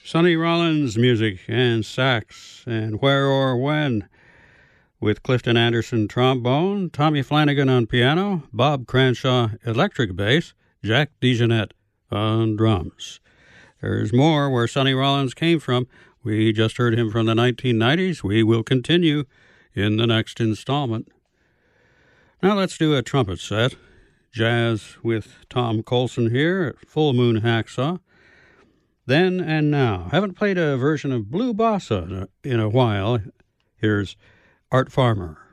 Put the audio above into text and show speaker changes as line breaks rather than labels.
Sonny Rollins music and sax and Where or When, with Clifton Anderson trombone, Tommy Flanagan on piano, Bob Cranshaw electric bass, Jack DeJohnette on drums. There's more where Sonny Rollins came from. We just heard him from the 1990s. We will continue in the next installment. Now let's do a trumpet set. Jazz with Tom Colson here at Full Moon Hacksaw. Then and Now. Haven't played a version of Blue Bossa in a while. Here's Art Farmer.